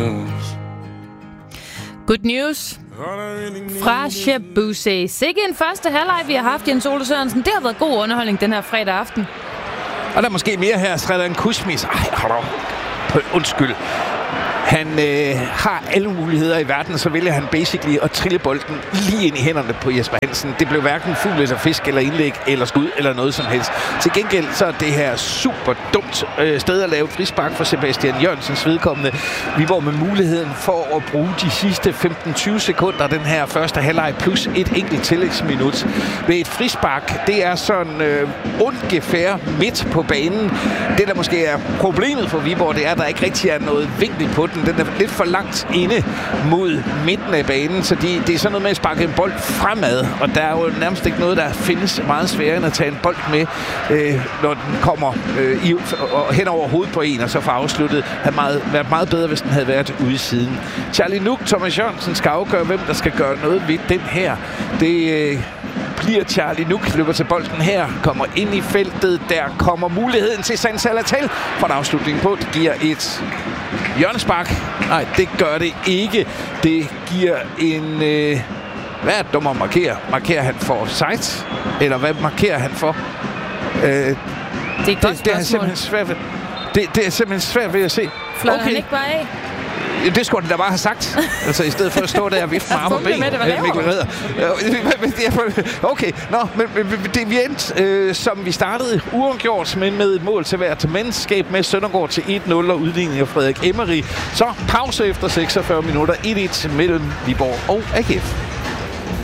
Good news fra Shabuzi. Sikke en første halvleg, vi har haft, Jens Ole Sørensen. Det har været god underholdning den her fredag aften. Og der er måske mere her, Sredan Kuzmic. Undskyld. Han har alle muligheder i verden, så vælger han basically at trille bolden lige ind i hænderne på Jesper Hansen. Det blev hverken fugl eller fisk eller indlæg eller skud eller noget som helst. Til gengæld så er det her super dumt sted at lave frispark for Sebastian Jørgensens vedkommende. Viborg med muligheden for at bruge de sidste 15-20 sekunder den her første halvleg plus et enkelt tillægsminut ved et frispark. Det er sådan ungefær midt på banen. Det der måske er problemet for Viborg, det er, at der ikke rigtig er noget vinkel på den. Den er lidt for langt inde mod midten af banen, så det er sådan noget med at sparke en bold fremad, og der er jo nærmest ikke noget, der findes meget sværere end at tage en bold med, når den kommer hen over hovedet på en, og så får afsluttet. Det havde været meget bedre, hvis den havde været ude i siden. Charlie Nuk, Thomas Jørgensen skal afgøre, hvem der skal gøre noget ved den her. Det bliver Charlie Nuk, løber til bolden her, kommer ind i feltet, der kommer muligheden til San Salatel for en afslutning på. Det giver et hjørnespark. Nej, det gør det ikke. Det giver en... hvad er dommer markerer? Markerer han for offside? Eller hvad markerer han for? Det er et godt det er simpelthen svært ved. Det er simpelthen svært ved at se. Fløj han ikke bare af? Det skulle den da bare have sagt. Altså i stedet for at stå der og vifte med arme og ben. Mikkel Ridder. Okay, men vi endte, som vi startede, uafgjort, men med et mål til hvert mandskab med Søndergaard til 1-0 og udligning af Frederik Emery. Så pause efter 46 minutter, 1-1 mellem Viborg og AGF.